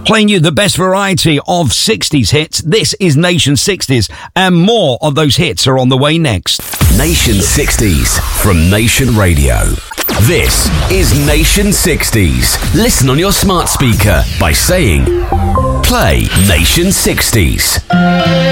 Playing you the best variety of 60s hits. This is Nation 60s, and more of those hits are on the way next. Nation 60s from Nation Radio. This is Nation 60s. Listen on your smart speaker by saying, play Nation 60s.